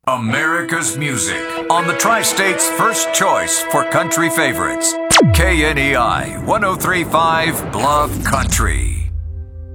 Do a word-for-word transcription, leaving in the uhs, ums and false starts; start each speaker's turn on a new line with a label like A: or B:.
A: America's music on the Tri-State's first choice for country favorites. K N E I one oh three point five Bluff Country.